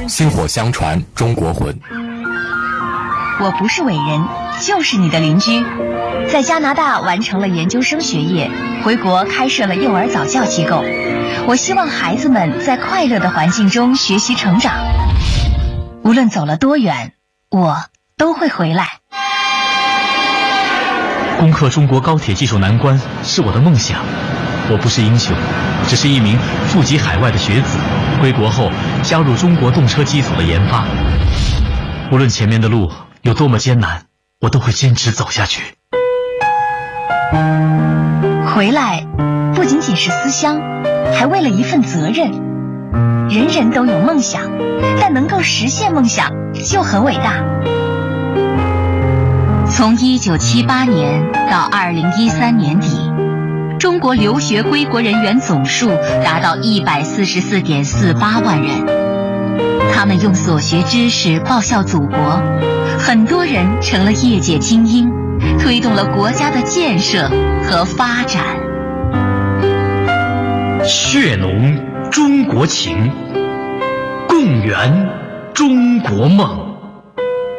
薪火相传中国魂。 我不是伟人，就是你的邻居。在加拿大完成了研究生学业，回国开设了幼儿早教机构。我希望孩子们在快乐的环境中学习成长。无论走了多远，我都会回来。 攻克中国高铁技术难关是我的梦想。我不是英雄，只是一名富籍海外的学子，归国后加入中国动车机组的研发。无论前面的路有多么艰难，我都会坚持走下去。 回来不仅仅是思乡，还为了一份责任。人人都有梦想，但能够实现梦想就很伟大。从1978年到2013年底，中国留学归国人员总数达到144.48万人。他们用所学知识报效祖国，很多人成了业界精英，推动了国家的建设和发展。 血浓中国情，共圆中国梦。